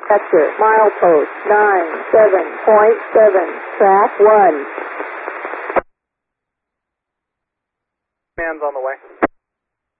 Sector, milepost 97.7, track 1. Man's on the way.